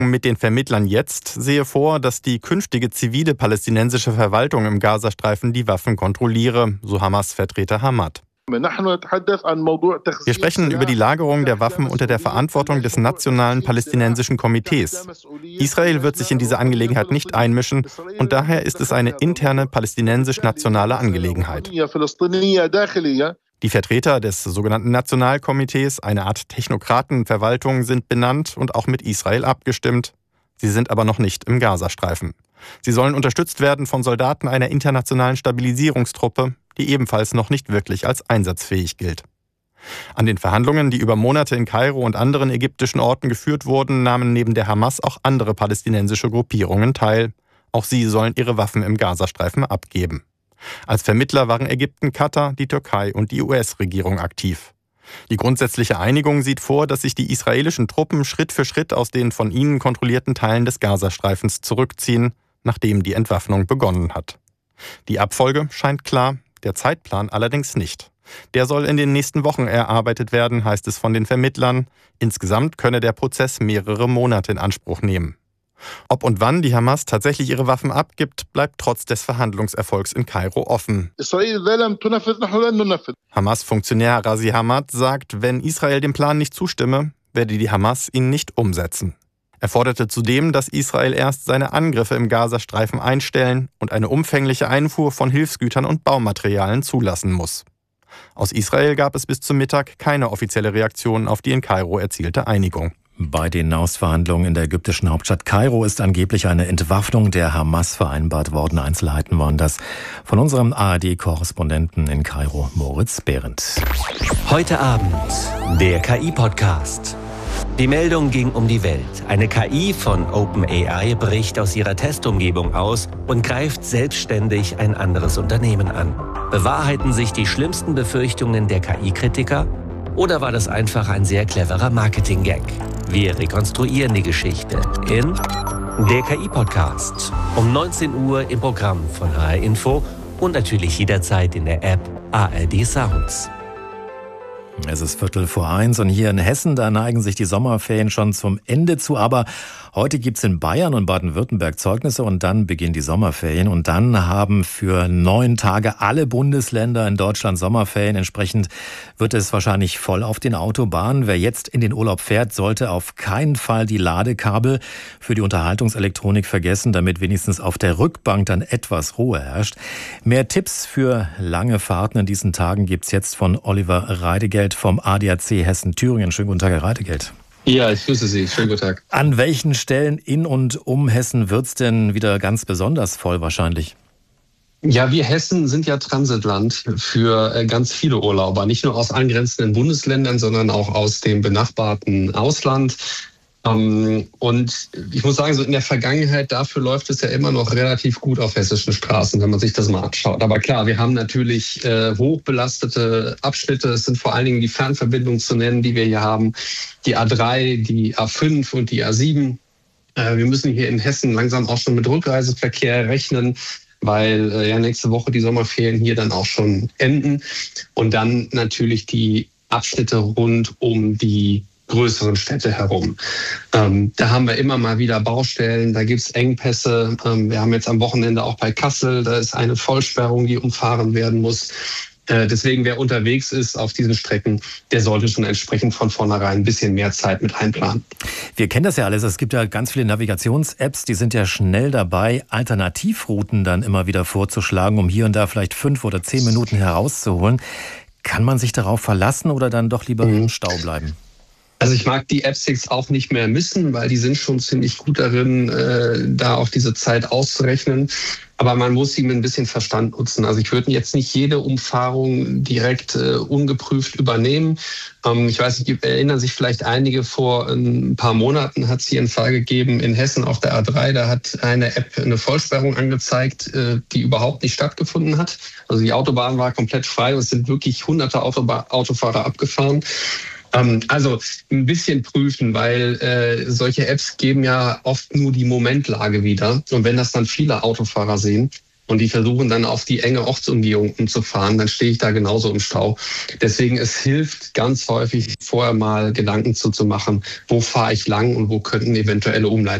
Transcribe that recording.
mit den Vermittlern jetzt sehe vor, dass die künftige zivile palästinensische Verwaltung im Gazastreifen die Waffen kontrolliere, so Hamas-Vertreter Hamad. Wir sprechen über die Lagerung der Waffen unter der Verantwortung des Nationalen Palästinensischen Komitees. Israel wird sich in diese Angelegenheit nicht einmischen und daher ist es eine interne palästinensisch-nationale Angelegenheit. Die Vertreter des sogenannten Nationalkomitees, eine Art Technokratenverwaltung, sind benannt und auch mit Israel abgestimmt. Sie sind aber noch nicht im Gazastreifen. Sie sollen unterstützt werden von Soldaten einer internationalen Stabilisierungstruppe, die ebenfalls noch nicht wirklich als einsatzfähig gilt. An den Verhandlungen, die über Monate in Kairo und anderen ägyptischen Orten geführt wurden, nahmen neben der Hamas auch andere palästinensische Gruppierungen teil. Auch sie sollen ihre Waffen im Gazastreifen abgeben. Als Vermittler waren Ägypten, Katar, die Türkei und die US-Regierung aktiv. Die grundsätzliche Einigung sieht vor, dass sich die israelischen Truppen Schritt für Schritt aus den von ihnen kontrollierten Teilen des Gazastreifens zurückziehen, nachdem die Entwaffnung begonnen hat. Die Abfolge scheint klar, der Zeitplan allerdings nicht. Der soll in den nächsten Wochen erarbeitet werden, heißt es von den Vermittlern. Insgesamt könne der Prozess mehrere Monate in Anspruch nehmen. Ob und wann die Hamas tatsächlich ihre Waffen abgibt, bleibt trotz des Verhandlungserfolgs in Kairo offen. Hamas-Funktionär Razi Hamad sagt, wenn Israel dem Plan nicht zustimme, werde die Hamas ihn nicht umsetzen. Er forderte zudem, dass Israel erst seine Angriffe im Gazastreifen einstellen und eine umfängliche Einfuhr von Hilfsgütern und Baumaterialien zulassen muss. Aus Israel gab es bis zum Mittag keine offizielle Reaktion auf die in Kairo erzielte Einigung. Bei den Nahostverhandlungen in der ägyptischen Hauptstadt Kairo ist angeblich eine Entwaffnung der Hamas vereinbart worden. Einzelheiten waren das von unserem ARD-Korrespondenten in Kairo, Moritz Behrendt. Heute Abend der KI-Podcast. Die Meldung ging um die Welt. Eine KI von OpenAI bricht aus ihrer Testumgebung aus und greift selbstständig ein anderes Unternehmen an. Bewahrheiten sich die schlimmsten Befürchtungen der KI-Kritiker? Oder war das einfach ein sehr cleverer Marketing-Gag? Wir rekonstruieren die Geschichte in der KI-Podcast. Um 19 Uhr im Programm von HR Info und natürlich jederzeit in der App ARD Sounds. Es ist 1:15 und hier in Hessen, da neigen sich die Sommerferien schon zum Ende zu. Aber heute gibt's in Bayern und Baden-Württemberg Zeugnisse und dann beginnen die Sommerferien. Und dann haben für 9 Tage alle Bundesländer in Deutschland Sommerferien. Entsprechend wird es wahrscheinlich voll auf den Autobahnen. Wer jetzt in den Urlaub fährt, sollte auf keinen Fall die Ladekabel für die Unterhaltungselektronik vergessen, damit wenigstens auf der Rückbank dann etwas Ruhe herrscht. Mehr Tipps für lange Fahrten in diesen Tagen gibt's jetzt von Oliver Reidegeld vom ADAC Hessen-Thüringen. Schönen guten Tag, Herr Reidegeld. Ja, ich grüße Sie. Schönen guten Tag. An welchen Stellen in und um Hessen wird's denn wieder ganz besonders voll wahrscheinlich? Ja, wir Hessen sind ja Transitland für ganz viele Urlauber. Nicht nur aus angrenzenden Bundesländern, sondern auch aus dem benachbarten Ausland. Und ich muss sagen, so in der Vergangenheit, dafür läuft es ja immer noch relativ gut auf hessischen Straßen, wenn man sich das mal anschaut. Aber klar, wir haben natürlich hochbelastete Abschnitte. Es sind vor allen Dingen die Fernverbindungen zu nennen, die wir hier haben. Die A3, die A5 und die A7. Wir müssen hier in Hessen langsam auch schon mit Rückreiseverkehr rechnen, weil ja nächste Woche die Sommerferien hier dann auch schon enden. Und dann natürlich die Abschnitte rund um die größeren Städte herum. Da haben wir immer mal wieder Baustellen, da gibt's Engpässe. Wir haben jetzt am Wochenende auch bei Kassel, da ist eine Vollsperrung, die umfahren werden muss. Deswegen, wer unterwegs ist auf diesen Strecken, der sollte schon entsprechend von vornherein ein bisschen mehr Zeit mit einplanen. Wir kennen das ja alles. Es gibt ja ganz viele Navigations-Apps, die sind ja schnell dabei, Alternativrouten dann immer wieder vorzuschlagen, um hier und da vielleicht 5 oder 10 Minuten herauszuholen. Kann man sich darauf verlassen oder dann doch lieber im Stau bleiben? Also ich mag die Apps jetzt auch nicht mehr missen, weil die sind schon ziemlich gut darin, da auch diese Zeit auszurechnen. Aber man muss sie mit ein bisschen Verstand nutzen. Also ich würde jetzt nicht jede Umfahrung direkt ungeprüft übernehmen. Ich weiß nicht, erinnern sich vielleicht einige, vor ein paar Monaten hat es hier einen Fall gegeben in Hessen auf der A3. Da hat eine App eine Vollsperrung angezeigt, die überhaupt nicht stattgefunden hat. Also die Autobahn war komplett frei und es sind wirklich hunderte Autofahrer abgefahren. Also ein bisschen prüfen, weil solche Apps geben ja oft nur die Momentlage wieder. Und wenn das dann viele Autofahrer sehen und die versuchen dann auf die enge Ortsumgehung umzufahren, dann stehe ich da genauso im Stau. Deswegen, es hilft ganz häufig, vorher mal Gedanken zu machen, wo fahre ich lang und wo könnten eventuelle Umleitungen